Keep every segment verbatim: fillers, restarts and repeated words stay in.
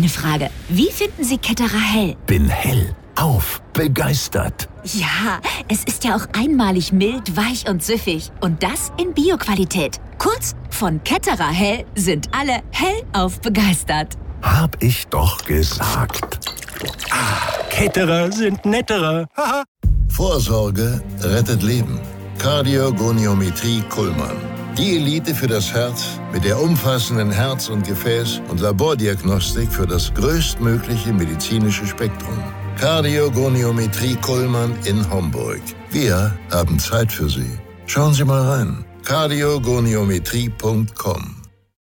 eine Frage. Wie finden Sie Ketterer Hell? Bin hellauf begeistert. Ja, es ist ja auch einmalig mild, weich und süffig. Und das in Bio-Qualität. Kurz, von Ketterer Hell sind alle hellauf begeistert. Hab ich doch gesagt. Ah, Ketterer sind netterer. Haha. Vorsorge rettet Leben. Kardiogoniometrie Kuhlmann. Die Elite für das Herz mit der umfassenden Herz- und Gefäß- und Labordiagnostik für das größtmögliche medizinische Spektrum. Kardiogoniometrie Kuhlmann in Homburg. Wir haben Zeit für Sie. Schauen Sie mal rein. kardiogoniometrie punkt com.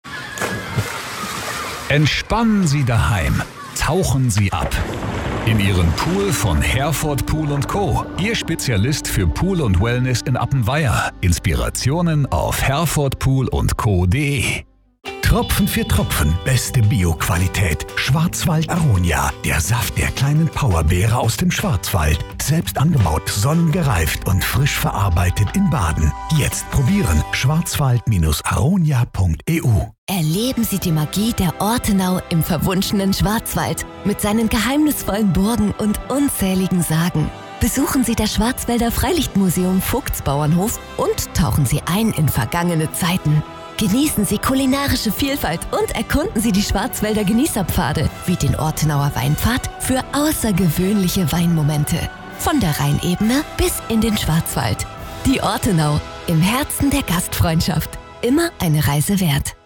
Entspannen Sie daheim. Tauchen Sie ab. In Ihren Pool von Herford Pool und Co. Ihr Spezialist für Pool und Wellness in Appenweier. Inspirationen auf herford pool und co punkt de. Tropfen für Tropfen, beste Bio-Qualität. Schwarzwald Aronia, der Saft der kleinen Powerbeere aus dem Schwarzwald. Selbst angebaut, sonnengereift und frisch verarbeitet in Baden. Jetzt probieren. schwarzwald aronia punkt e u. Erleben Sie die Magie der Ortenau im verwunschenen Schwarzwald mit seinen geheimnisvollen Burgen und unzähligen Sagen. Besuchen Sie das Schwarzwälder Freilichtmuseum Vogtsbauernhof und tauchen Sie ein in vergangene Zeiten. Genießen Sie kulinarische Vielfalt und erkunden Sie die Schwarzwälder Genießerpfade wie den Ortenauer Weinpfad für außergewöhnliche Weinmomente. Von der Rheinebene bis in den Schwarzwald. Die Ortenau, im Herzen der Gastfreundschaft. Immer eine Reise wert.